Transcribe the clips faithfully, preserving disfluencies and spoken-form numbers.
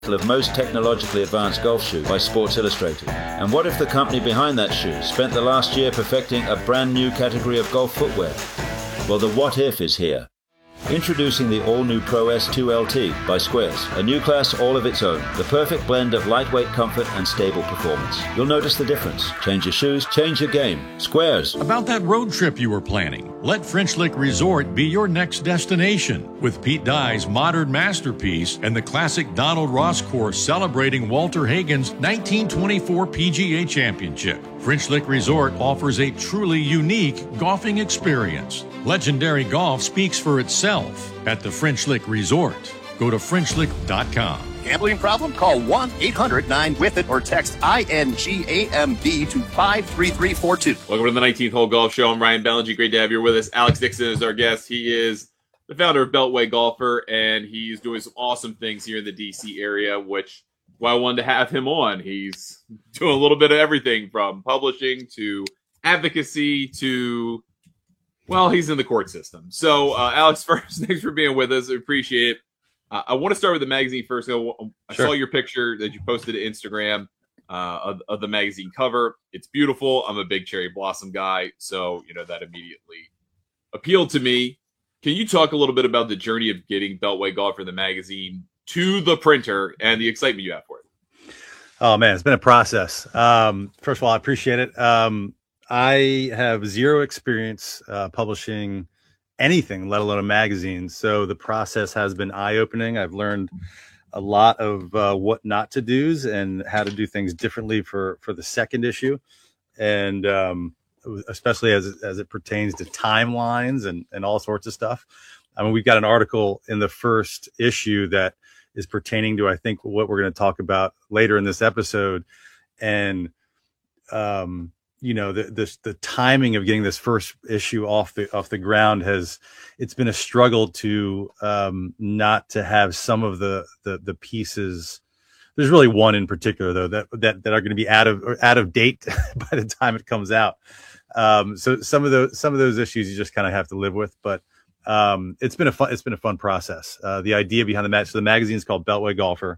of most technologically advanced golf shoes by Sports Illustrated. And what if the company behind that shoe spent the last year perfecting a brand new category of golf footwear? Well, the what if is here. Introducing the all-new Pro S two L T by Squares, a new class all of its own, the perfect blend of lightweight comfort and stable performance. You'll notice the difference. Change your shoes, change your game. Squares. About that road trip you were planning, let French Lick Resort be your next destination. With Pete Dye's modern masterpiece and the classic Donald Ross course celebrating Walter Hagen's nineteen twenty-four P G A Championship, French Lick Resort offers a truly unique golfing experience. Legendary golf speaks for itself at the French Lick Resort. Go to French Lick dot com. Gambling problem? Call one eight hundred nine with it or text I N G A M B to five three three four two. Welcome to the nineteenth Hole Golf Show. I'm Ryan Bellinger. Great to have you with us. Alex Dixon is our guest. He is the founder of Beltway Golfer, and he's doing some awesome things here in the D C area, which why I wanted to have him on. He's doing a little bit of everything from publishing to advocacy to, well, he's in the court system. So, uh, Alex, first, thanks for being with us. I appreciate it. Uh, I want to start with the magazine first. I, I Sure. saw your picture that you posted to Instagram uh, of, of the magazine cover. It's beautiful. I'm a big cherry blossom guy, so you know that immediately appealed to me. Can you talk a little bit about the journey of getting Beltway Golfer, the magazine, to the printer and the excitement you have for it? Oh man, it's been a process. Um, first of all, I appreciate it. Um, I have zero experience uh, publishing anything, let alone a magazine. So the process has been eye-opening. I've learned a lot of uh, what not to do's and how to do things differently for for the second issue, and um, especially as as it pertains to timelines and and all sorts of stuff. I mean, we've got an article in the first issue that is pertaining to, I think, what we're going to talk about later in this episode. And, um, you know, the, the, the timing of getting this first issue off the, off the ground has, it's been a struggle to, um, not to have some of the, the, the pieces. There's really one in particular though, that, that, that are going to be out of, or out of date by the time it comes out. Um, so some of those, some of those issues you just kind of have to live with, but um it's been a fun it's been a fun process. Uh the idea behind the match, so the magazine is called Beltway Golfer.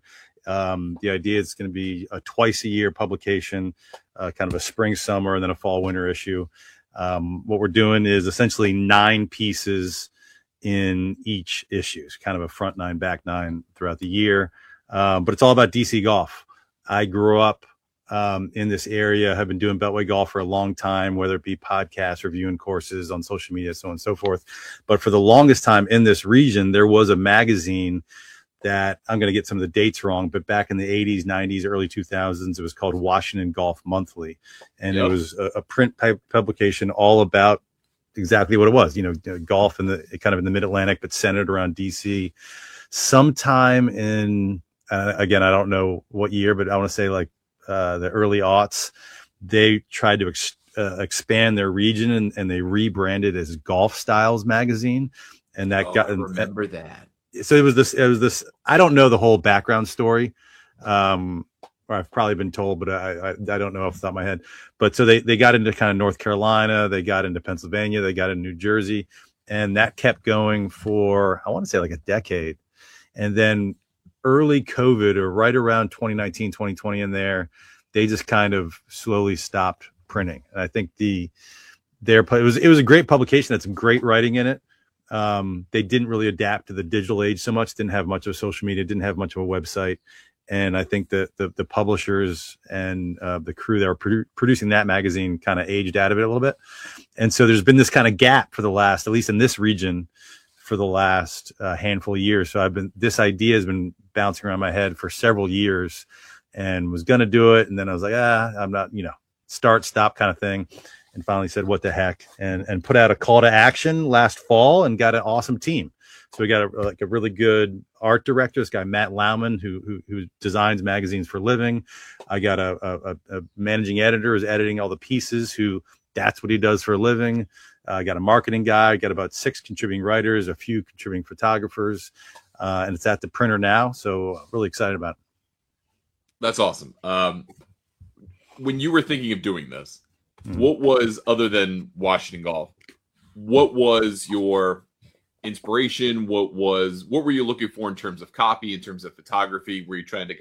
Um the idea is going to be a twice a year publication, uh kind of a spring summer and then a fall winter issue. Um what we're doing is essentially nine pieces in each issue. It's kind of a front nine, back nine throughout the year, um but it's all about D C golf. I grew up Um, in this area, have been doing Beltway Golf for a long time, whether it be podcasts, reviewing courses on social media, so on and so forth. But for the longest time in this region, there was a magazine that, I'm going to get some of the dates wrong, but back in the eighties, nineties, early two thousands, it was called Washington Golf Monthly. And yep. It was a, a print type publication all about exactly what it was, you know, golf in the kind of in the mid-Atlantic, but centered around D C. Sometime in, uh, again, I don't know what year, but I want to say like, uh, the early aughts, they tried to ex- uh, expand their region and, and they rebranded as Golf Styles magazine. And that oh, got, I remember that. So it was this, it was this, I don't know the whole background story. Um, or I've probably been told, but I, I, I don't know off the top of my head, but so they, they got into kind of North Carolina, they got into Pennsylvania, they got into New Jersey, and that kept going for, I want to say like a decade. And then early COVID, or right around twenty nineteen, twenty twenty in there, they just kind of slowly stopped printing. And I think the, their, it was, it was a great publication. Had some great writing in it. Um, they didn't really adapt to the digital age so much, didn't have much of social media, didn't have much of a website. And I think that the, the publishers and uh, the crew that were produ- producing that magazine kind of aged out of it a little bit. And so there's been this kind of gap for the last, at least in this region, for the last uh, handful of years. So I've been, this idea has been bouncing around my head for several years and was going to do it. And then I was like, ah, I'm not, you know, start, stop kind of thing. And finally said, what the heck, and, and put out a call to action last fall and got an awesome team. So we got a, like a really good art director, this guy, Matt Lauman, who, who, who designs magazines for a living. I got a, a, a managing editor who's editing all the pieces, who that's what he does for a living. Uh, I got a marketing guy. I got about six contributing writers, a few contributing photographers, uh, and it's at the printer now. So really excited about it. That's awesome. Um, when you were thinking of doing this, mm-hmm. what was, other than Washington Golf, what was your inspiration? What was what were you looking for in terms of copy, in terms of photography? Were you trying to